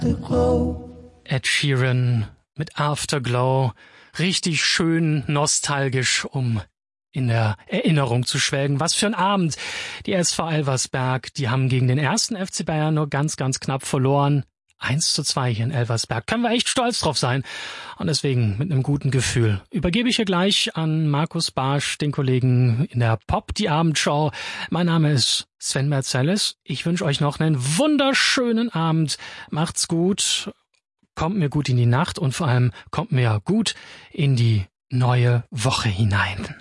Ed Sheeran mit Afterglow. Richtig schön nostalgisch, um in der Erinnerung zu schwelgen. Was für ein Abend. Die SV Elversberg, die haben gegen den ersten FC Bayern nur ganz, ganz knapp verloren. 1:2 hier in Elversberg. Können wir echt stolz drauf sein. Und deswegen mit einem guten Gefühl übergebe ich hier gleich an Markus Barsch, den Kollegen in der Pop, die Abendschau. Mein Name ist Sven Merzelis. Ich wünsche euch noch einen wunderschönen Abend. Macht's gut. Kommt mir gut in die Nacht und vor allem kommt mir gut in die neue Woche hinein.